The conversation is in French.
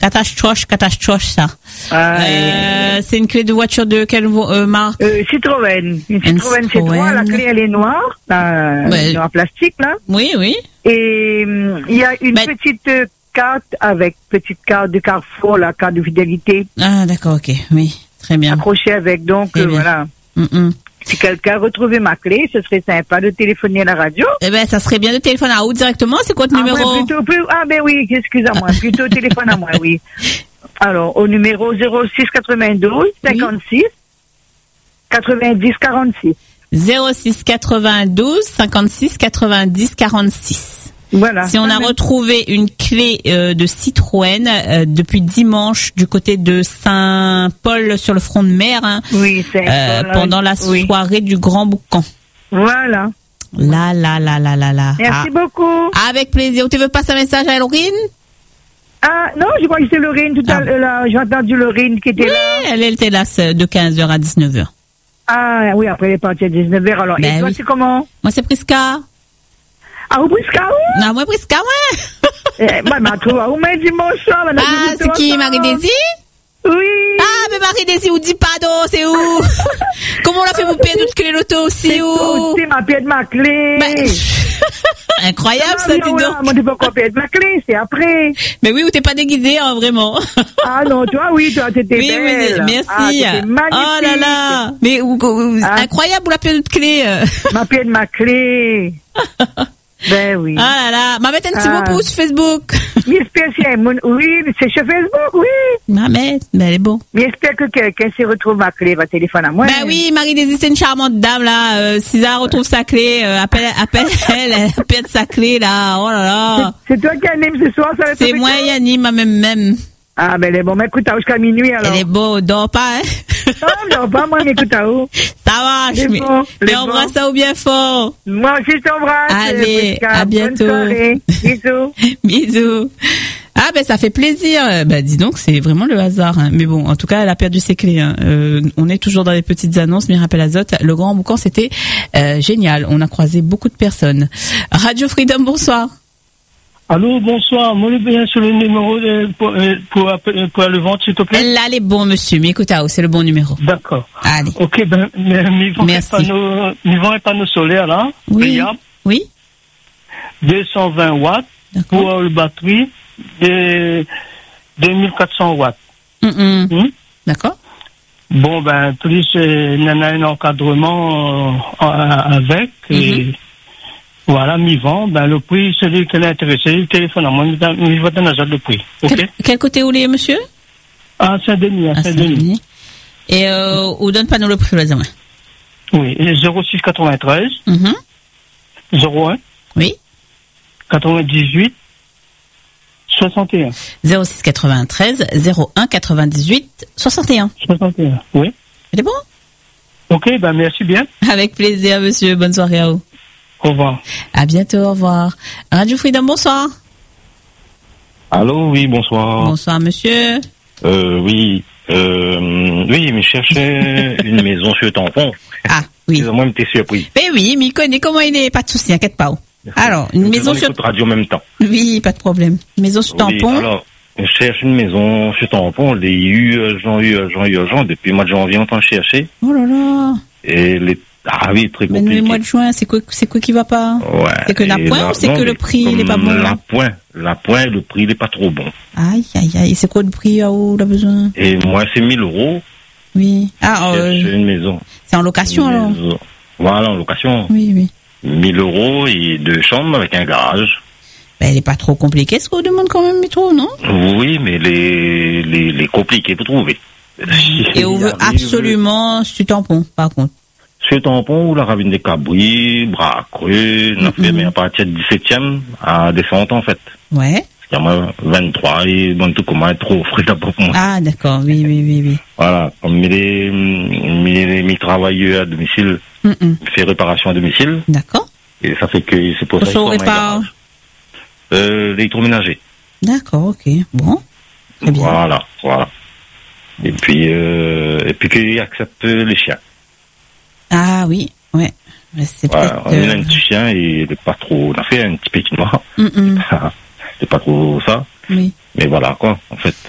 catastrophe, ça. C'est une clé de voiture de quelle marque? Citroën. Une Citroën C3, la clé elle est noire, en plastique là. Oui, oui. Et il y a une petite carte de Carrefour, la carte de fidélité. Ah, d'accord, ok, oui, très bien. Accrochée avec, donc voilà. Si quelqu'un retrouvait ma clé, ce serait sympa de téléphoner à la radio. Eh ben, ça serait bien de téléphoner à où directement? C'est quoi le numéro? Oui, excusez-moi, plutôt téléphone à moi, oui. Alors, au numéro 06 92 56 90 46. 06 92 56 90 46. Voilà. Si on a retrouvé une clé de Citroën depuis dimanche du côté de Saint-Paul sur le front de mer, oui, pendant la soirée du Grand Boucan. Voilà. Là. Merci beaucoup. Avec plaisir. Tu veux passer un message à Laurine? Ah non, je crois que c'est Laurine tout à l'heure. J'ai entendu Laurine qui était là. Elle était là de 15h à 19h. Ah oui, après elle est partie à 19h. Alors, et toi, c'est comment? Moi, c'est Prisca. Ah, vous Prisca, oui? Non, moi, Prisca, ouais. Maman, toi, vous m'avez dit mon chat, madame. Ah, c'est qui, Marie-Désir? Oui. Ah, mais Marie-Désir, ou dit pardon, c'est où? Comment on a fait pour payer notre clé l'auto aussi, où? C'est ma pied de ma clé. Incroyable, ça, dis donc. Moi, tu peux pas payer de ma clé, c'est après. Mais oui, où t'es pas déguisée, hein, vraiment. Ah non, toi, t'étais belle. Oui, merci. Ah, magnifique. Oh là là. Mais incroyable, où la pied de notre clé. Ma pied de ma clé. Ben oui. Ah là là. Ma mettre un petit mot pour sur Facebook. J'espère oui, c'est sur Facebook, oui. Mais elle est bon. J'espère que quelqu'un se retrouve ma clé, va téléphoner à moi. Ben oui, Marie-Désir, c'est une charmante dame, là. Si elle retrouve sa clé, appelle elle perd sa clé, là. Oh là là. C'est toi qui anime ce soir, ça va être. C'est moi qui anime, même. Ah, ben, elle est bon. Mais écoute, jusqu'à minuit, alors. Elle est beau, dors pas, hein. Non, dors pas, moi, mais écoute, ça marche, mais embrasse ça ou bien fort. Moi aussi, je t'embrasse. Allez, à bientôt. Bonne soirée. Bisous. Bisous. Ah, ben, ça fait plaisir. Ben, dis donc, c'est vraiment le hasard, hein. Mais bon, en tout cas, elle a perdu ses clés, hein. On est toujours dans les petites annonces. Mirapel Azote, le Grand Boucan, c'était, génial. On a croisé beaucoup de personnes. Radio Freedom, bonsoir. Allô, bonsoir. Moi, je viens sur le numéro pour le vendre, s'il te plaît. Là, les bons, monsieur. Mais écoute, c'est le bon numéro. D'accord. Allez. Ok, Mivon et panneaux solaires, là. Oui. Oui. 220 watts. D'accord. Pour le batterie, 2400 watts. D'accord. Bon, plus, il y en a un encadrement avec. Et voilà, Mivon, le prix, celui qui est intéressé, il téléphone à moi, il va donner le prix. Ok? Quel côté vous voulez, monsieur? Ah, Saint-Denis, Saint-Denis. Et, on donne pas nous le prix, là, demain? Oui, 06 93. 01. Oui. 98. 61. 06 93 01 98 61. 61, oui. C'est bon? Ok, merci bien. Avec plaisir, monsieur. Bonne soirée à vous. Au revoir. À bientôt, au revoir. Radio Freedom, bonsoir. Allô, oui, bonsoir. Bonsoir, monsieur. Oui, mais je cherchais une maison sur Tampon. Ah, oui. Moi, je m'étais surpris. Mais oui, mais il connaît comment il est, pas de souci, inquiète pas. Alors, une maison sur radio en même temps. Oui, pas de problème. Une maison sur Tampon. Alors, je cherche une maison sur Tampon. Les urgent depuis le mois de janvier, on t'en chercher. Oh là là. Et oui, très compliqué. Mais le mois de juin, c'est quoi qui va pas? Ouais. C'est que la pointe ou c'est que le prix, il est pas bon? La pointe, le prix, il est pas trop bon. Aïe. C'est quoi le prix à où on a besoin? Et moi, c'est 1000 €. Oui. Ah, c'est une maison. C'est en location, alors? Voilà, en location. Oui. 1000 € et 2 chambres avec un garage. Elle est pas trop compliquée, ce qu'on demande quand même, métro, non? Oui, mais les compliqués pour trouver. Et on veut absolument sur Tampon, par contre. Sur Tampon ou la ravine des Cabris, Bracreux, on a fait, mais à partir de 17e à descente, en fait. Ouais. Parce qu'il y a moi 23 et bon, tout comment être trop frais d'abord pour moi. Ah, d'accord, oui. Voilà, comme mes travailleurs à domicile, fait réparation à domicile. D'accord. Et ça fait que c'est pour ça qu'on répare l'électroménager. D'accord, ok. Bon. Très bien. Voilà. Et puis qu'ils acceptent les chiens. Ah oui, ouais. C'est voilà, on a un petit chien et il est pas trop. On a fait un petit pékinois. C'est pas trop ça. Oui. Mais voilà quoi, en fait.